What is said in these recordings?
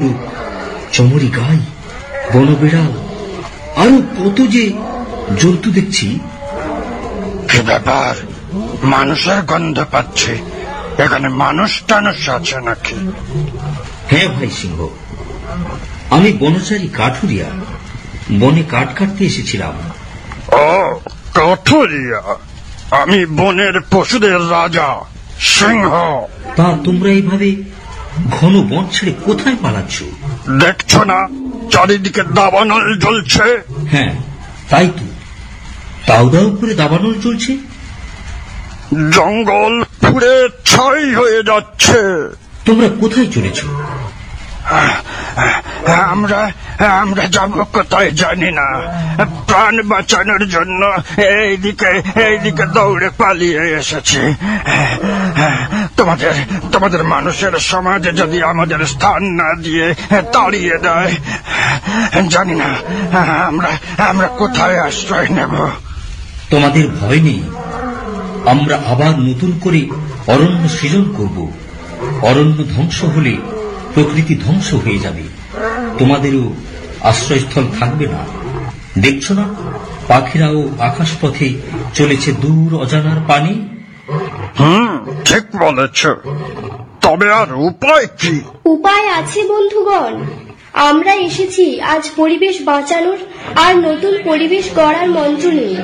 ভাল্লুক, চমরি গাই, বনবিড়াল, আরো কত যে জন্তু দেখছি। কি ব্যাপার? মানুষের গন্ধ পাচ্ছে। এখানে মানুষ টানুষ আছে নাকি? হ্যাঁ ভাই সিংহ, আমি বনচারী কাঠুরিয়া, বনে কাঠ কাটতে এসেছিলাম। ও কাঠুরিয়া, আমি বনের পশুদের রাজা সিংহ। তা তোমরা এইভাবে ঘন বন ছেড়ে কোথায় পালাচ্ছ? দেখছো না চারিদিকে দাবানল জ্বলছে? হ্যাঁ তাই তো, দাউ দাউ করে দাবানল চলছে। জঙ্গল পুড়ে ছাই হয়ে যাচ্ছে। তোমরা কোথায় চলেছ? আমরা আমরা যাব কোথায় জানি না। প্রাণ বাঁচানোর জন্য এইদিকে দৌড়ে পালিয়ে এসেছি। তোমাদের মানুষের সমাজে যদি আমাদের স্থান না দিয়ে তাড়িয়ে দেয়, জানি না আমরা কোথায় আশ্রয় নেব। তোমাদের ভয় নেই, আমরা আবার নতুন করে অরণ্য সৃজন করব। অরণ্য ধ্বংস হলে প্রকৃতি ধ্বংস হয়ে যাবে, তোমাদেরও আশ্রয়স্থল থাকবে না। দেখছো না পাখিরাও আকাশপথে চলেছে দূর অজানার পানে। ঠিক বলেছ, তবে আর উপায় কি? উপায় আছে বন্ধুগণ, আমরা এসেছি আজ পরিবেশ বাঁচানোর আর নতুন পরিবেশ গড়ার মন্ত্র নিয়ে।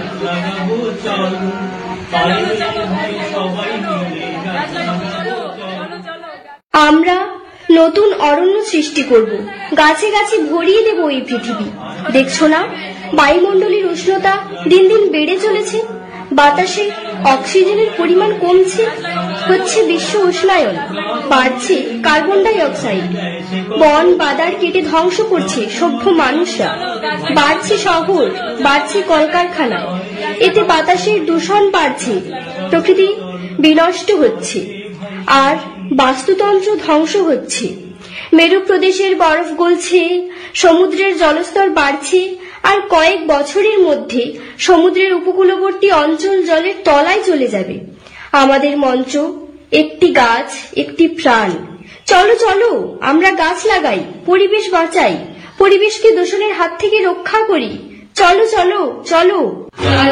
আমরা নতুন অরণ্য সৃষ্টি করব, গাছে গাছে ভরিয়ে দেব এই পৃথিবী। দেখছো না বায়ুমণ্ডলের উষ্ণতা দিন দিন বেড়ে চলেছে, বাতাসে অক্সিজেনের পরিমাণ কমছে, হচ্ছে বিশ্ব উষ্ণায়ন, বাড়ছে কার্বন ডাই অক্সাইড। বন বাদার কেটে ধ্বংস করছে সভ্য মানুষরা, বাড়ছে শহর, বাড়ছে কলকারখানা, এতে বাতাসের দূষণ বাড়ছে, প্রকৃতি বিনষ্ট হচ্ছে আর বাস্তুতন্ত্র ধ্বংস হচ্ছে। মেরু প্রদেশের বরফ গলছে, সমুদ্রের জলস্তর বাড়ছে, আর কয়েক বছরের মধ্যে সমুদ্রের উপকূলবর্তী অঞ্চল জলের তলায় চলে যাবে। আমাদের মন্ত্র একটি গাছ একটি প্রাণ। চলো চলো আমরা গাছ লাগাই, পরিবেশ বাঁচাই, পরিবেশকে দূষণের হাত থেকে রক্ষা করি। চলো চলো চলো।